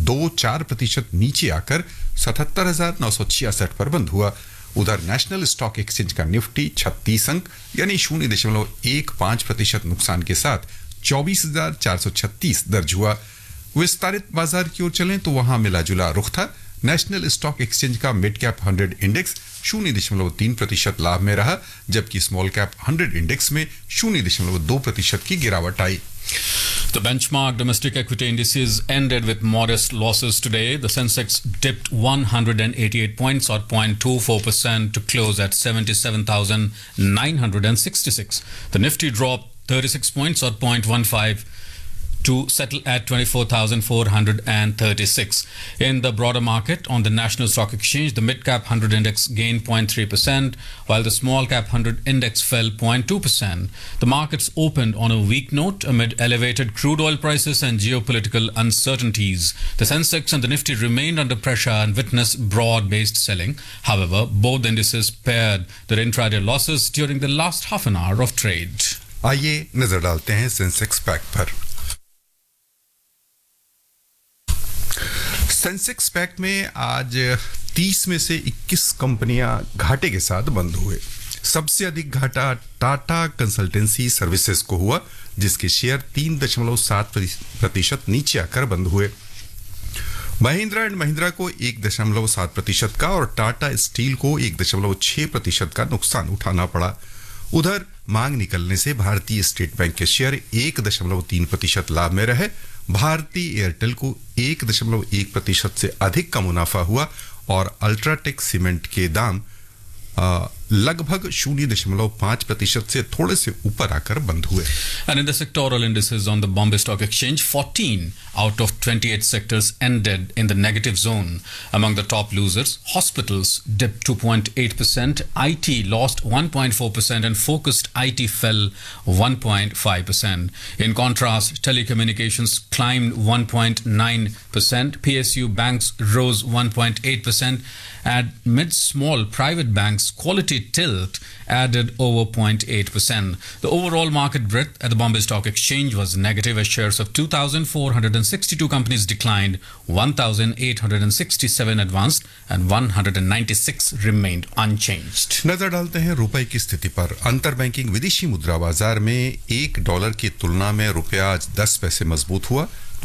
0.24% नीचे आकर 77,966 पर बंद हुआ। उधर नेशनल स्टॉक एक्सचेंज का निफ्टी 36 अंक यानी 0.15% नुकसान के साथ 24,436 दर्ज हुआ। विस्तारित बाजार की ओर चलें तो वहां मिला जुला रुख था। नेशनल स्टॉक एक्सचेंज का मिड कैप 100 इंडेक्स 0.3% लाभ में रहा, जबकि स्मॉल कैप 100 इंडेक्स में 0.2% की गिरावट आई। The benchmark domestic equity indices ended with modest losses today. The Sensex dipped 188 points or 0.24% to close at 77,966. The Nifty dropped 36 points or 0.15 to settle at 24,436. In the broader market, on the National Stock Exchange, the mid-cap 100 index gained 0.3%, while the small-cap 100 index fell 0.2%. The markets opened on a weak note amid elevated crude oil prices and geopolitical uncertainties. The Sensex and the Nifty remained under pressure and witnessed broad-based selling. However, both indices pared their intraday losses during the last half an hour of trade. आइए नजर डालते हैं Sensex pact पर। Sensex pact में आज 30 में से 21 कंपनियां घाटे के साथ बंद हुए। सबसे अधिक घाटा टाटा कंसल्टेंसी सर्विसेज को हुआ, जिसके शेयर 3.7% नीचे आकर बंद हुए। महिंद्रा एंड महिंद्रा को 1.7% का और टाटा स्टील को 1.6% का नुकसान उठाना पड़ा। उधर मांग निकलने से भारतीय स्टेट बैंक के शेयर 1.3% लाभ में रहे। भारतीय एयरटेल को 1.1% से अधिक का मुनाफा हुआ और अल्ट्राटेक सीमेंट के दाम लगभग 0.5% से थोड़े से ऊपर आकर बंद हुए। And in the sectoral indices on the Bombay Stock Exchange, 14 out of 28 sectors ended in the negative zone. Among the top losers, hospitals dipped 2.8%, IT lost 1.4%, and focused IT fell 1.5%. In contrast, telecommunications climbed 1.9%, PSU banks rose 1.8%, and mid-small private banks Quality Tilt added over 0.8%. The overall market breadth at the Bombay Stock Exchange was negative as shares of 2,462 companies declined, 1,867 advanced, and 196 remained unchanged. नजर डालते हैं रुपए की स्थिति पर। अंतर banking विदेशी मुद्रा बाजार में $1 की तुलना में रुपया आज 10 पैसे मजबूत हुआ।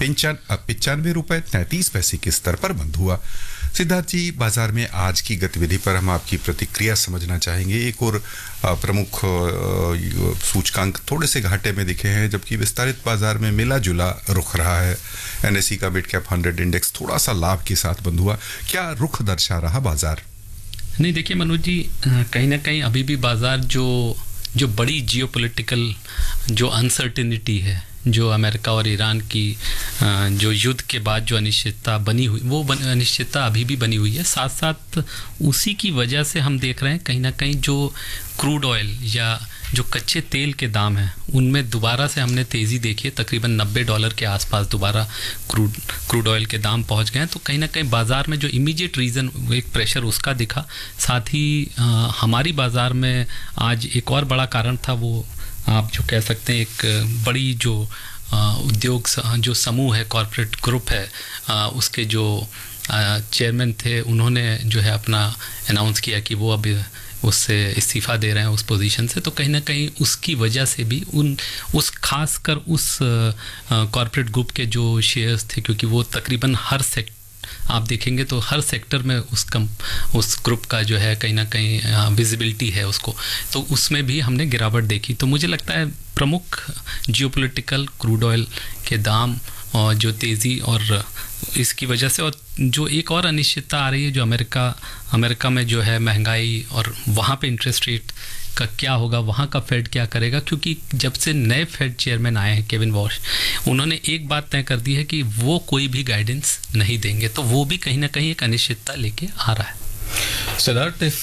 95 रुपए 33 पैसे के स्तर पर बंद हुआ। सिद्धार्थ जी, बाजार में आज की गतिविधि पर हम आपकी प्रतिक्रिया समझना चाहेंगे। एक और प्रमुख सूचकांक थोड़े से घाटे में दिखे हैं, जबकि विस्तारित बाजार में मिला जुला रुख रहा है। एनएसई का मिड कैप 100 इंडेक्स थोड़ा सा लाभ के साथ बंद हुआ। क्या रुख दर्शा रहा बाजार? नहीं, देखिए मनोज जी, कहीं ना कहीं अभी भी बाजार जो बड़ी जियोपॉलिटिकल जो अनसर्टेनिटी है, जो अमेरिका और ईरान की जो युद्ध के बाद जो अनिश्चितता बनी हुई, वो अनिश्चितता अभी भी बनी हुई है। साथ साथ उसी की वजह से हम देख रहे हैं कहीं ना कहीं जो क्रूड ऑयल या जो कच्चे तेल के दाम हैं, उनमें दोबारा से हमने तेज़ी देखी है। तकरीबन $90 के आसपास दोबारा क्रूड ऑयल के दाम पहुंच गए हैं। तो कहीं ना कहीं बाज़ार में जो इमीडिएट रीज़न एक प्रेशर उसका दिखा। साथ ही हमारी बाज़ार में आज एक और बड़ा कारण था, वो आप जो कह सकते हैं एक बड़ी जो उद्योग जो समूह है, कॉरपोरेट ग्रुप है, उसके जो चेयरमैन थे, उन्होंने जो है अपना अनाउंस किया कि वो अब उससे इस्तीफ़ा दे रहे हैं उस पोजीशन से। तो कहीं ना कहीं उसकी वजह से भी उस खासकर उस कॉरपोरेट ग्रुप के जो शेयर्स थे, क्योंकि वो तकरीबन आप देखेंगे तो हर सेक्टर में उस ग्रुप का जो है कहीं ना कहीं विजिबिलिटी है उसको, तो उसमें भी हमने गिरावट देखी। तो मुझे लगता है प्रमुख जियोपॉलिटिकल क्रूड ऑयल के दाम और जो तेज़ी और इसकी वजह से, और जो एक और अनिश्चितता आ रही है जो अमेरिका में जो है महंगाई और वहाँ पे इंटरेस्ट रेट का क्या होगा, वहाँ का फेड क्या करेगा। क्योंकि जब से नए फेड चेयरमैन आए हैं केविन वॉश, उन्होंने एक बात तय कर दी है कि वो कोई भी गाइडेंस नहीं देंगे, तो वो भी कहीं ना कहीं एक अनिश्चितता लेके आ रहा है। Siddharth, if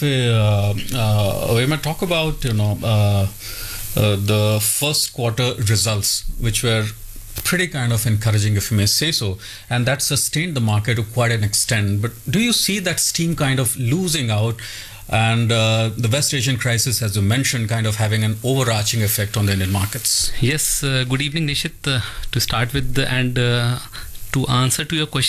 we might talk about the first quarter results, which were pretty kind of encouraging, if you may say so, and that sustained the market to quite an extent. But do you see that steam kind of losing out, and the West Asian crisis, as you mentioned, kind of having an overarching effect on the Indian markets? Yes, good evening Nishit. To start with, and to answer to your question,